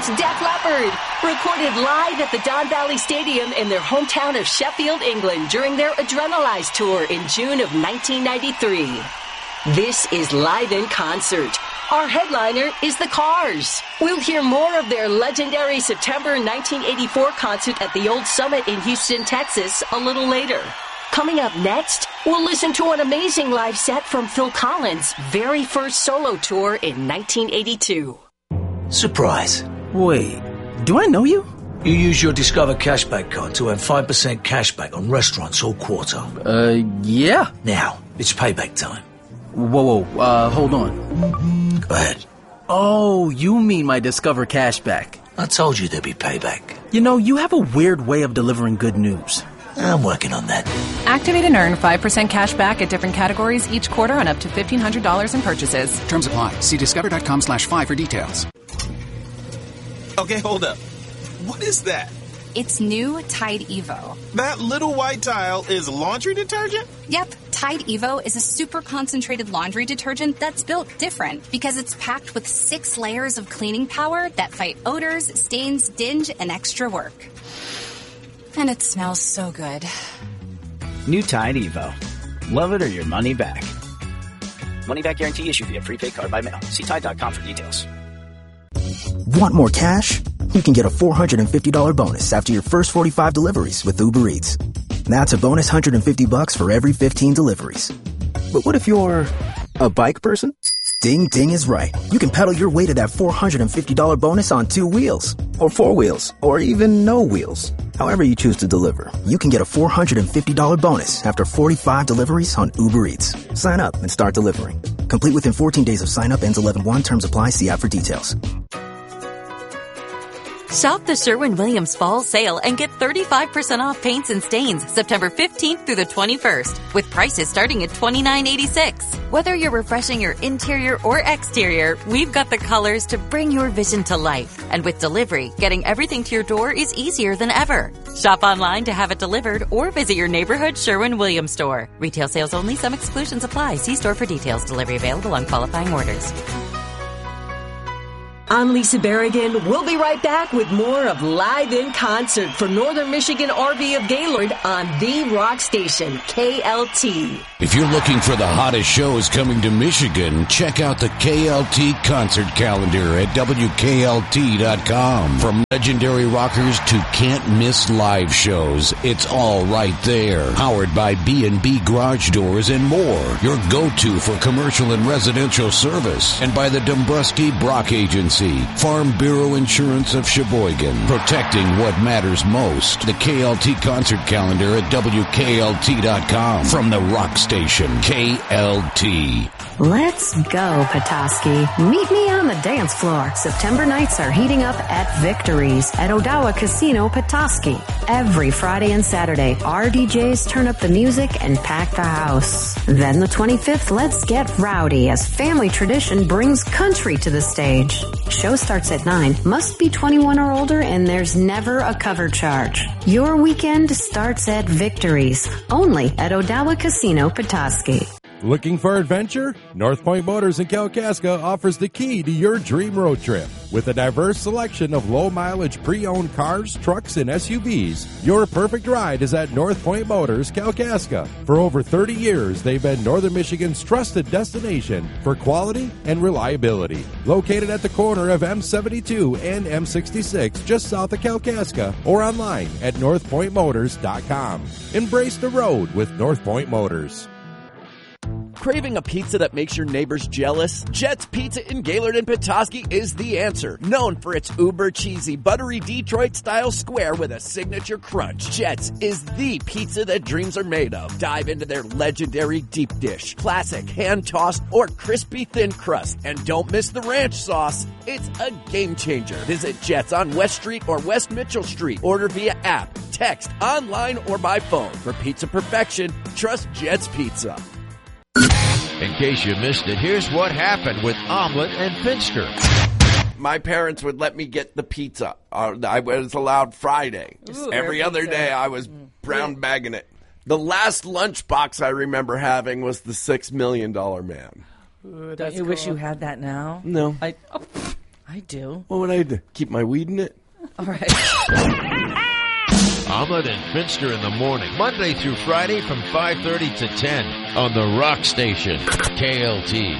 It's Def Leppard, recorded live at the Don Valley Stadium in their hometown of Sheffield, England during their Adrenalize tour in June of 1993. This is Live in Concert. Our headliner is The Cars. We'll hear more of their legendary September 1984 concert at the Old Summit in Houston, Texas a little later. Coming up next, we'll listen to an amazing live set from Phil Collins' very first solo tour in 1982. Surprise. Wait, do I know you? You use your Discover cashback card to earn 5% cashback on restaurants all quarter. Yeah. Now, it's payback time. Whoa, hold on. Go ahead. Oh, you mean my Discover cashback. I told you there'd be payback. You know, you have a weird way of delivering good news. I'm working on that. Activate and earn 5% cash back at different categories each quarter on up to $1,500 in purchases. Terms apply. See discover.com/5 for details. Okay, hold up. What is that? It's new Tide Evo. That little white tile is laundry detergent? Yep, Tide Evo is a super concentrated laundry detergent that's built different because it's packed with 6 layers of cleaning power that fight odors, stains, dinge, and extra work. And it smells so good. New Tide Evo. Love it or your money back. Money back guarantee issued via prepaid card by mail. See Tide.com for details. Want more cash? You can get a $450 bonus after your first 45 deliveries with Uber Eats. That's a bonus $150 for every 15 deliveries. But what if you're a bike person? Ding Ding is right. You can pedal your way to that $450 bonus on 2 wheels, or 4 wheels, or even no wheels. However you choose to deliver, you can get a $450 bonus after 45 deliveries on Uber Eats. Sign up and start delivering. Complete within 14 days of sign up. Ends 11/1. Terms apply. See app for details. Shop the Sherwin-Williams Fall Sale and get 35% off paints and stains September 15th through the 21st, with prices starting at $29.86. Whether you're refreshing your interior or exterior, we've got the colors to bring your vision to life. And with delivery, getting everything to your door is easier than ever. Shop online to have it delivered or visit your neighborhood Sherwin-Williams store. Retail sales only. Some exclusions apply. See store for details. Delivery available on qualifying orders. I'm Lisa Berrigan. We'll be right back with more of Live in Concert for Northern Michigan RV of Gaylord on the rock station, KLT. If you're looking for the hottest shows coming to Michigan, check out the KLT concert calendar at WKLT.com. From legendary rockers to can't-miss live shows, it's all right there. Powered by B&B Garage Doors and more, your go-to for commercial and residential service. And by the Dombrowski Brock Agency, Farm Bureau Insurance of Sheboygan, protecting what matters most. The KLT concert calendar at WKLT.com. From the rock station, KLT. Let's go, Petoskey. Meet me on the dance floor. September nights are heating up at Victories at Odawa Casino, Petoskey. Every Friday and Saturday, our DJs turn up the music and pack the house. Then the 25th, let's get rowdy as family tradition brings country to the stage. Show starts at 9, must be 21 or older, and there's never a cover charge. Your weekend starts at Victories, only at Odawa Casino, Petoskey. Looking for adventure? North Point Motors in Kalkaska offers the key to your dream road trip. With a diverse selection of low-mileage pre-owned cars, trucks, and SUVs, your perfect ride is at North Point Motors, Kalkaska. For over 30 years, they've been Northern Michigan's trusted destination for quality and reliability. Located at the corner of M72 and M66, just south of Kalkaska, or online at northpointmotors.com. Embrace the road with North Point Motors. Craving a pizza that makes your neighbors jealous? Jet's Pizza in Gaylord and Petoskey is the answer. Known for its uber cheesy, buttery Detroit-style square with a signature crunch, Jet's is the pizza that dreams are made of. Dive into their legendary deep dish, classic, hand-tossed, or crispy thin crust. And don't miss the ranch sauce. It's a game changer. Visit Jet's on West Street or West Mitchell Street. Order via app, text, online, or by phone. For pizza perfection, trust Jet's Pizza. In case you missed it, here's what happened with Omelet and Finster. My parents would let me get the pizza. I was allowed Friday. Ooh, every other pizza. day I was brown bagging it. The last lunchbox I remember having was the $6 Million Man. Ooh, don't you wish you had that now? No. I I do. What would I do? Keep my weed in it? All right. Ahmed and Finster in the morning, Monday through Friday from 5:30 to 10 on the Rock Station, KLT.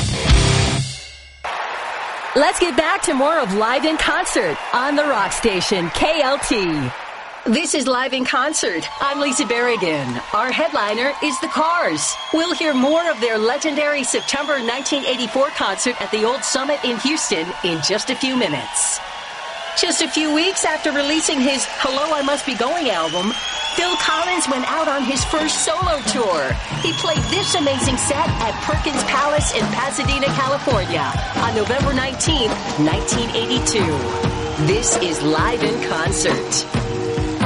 Let's get back to more of Live in Concert on the Rock Station, KLT. This is Live in Concert. I'm Lisa Berrigan. Our headliner is The Cars. We'll hear more of their legendary September 1984 concert at the Old Summit in Houston in just a few minutes. Just a few weeks after releasing his Hello, I Must Be Going album, Phil Collins went out on his first solo tour. He played this amazing set at Perkins Palace in Pasadena, California on November 19, 1982. This is Live in Concert.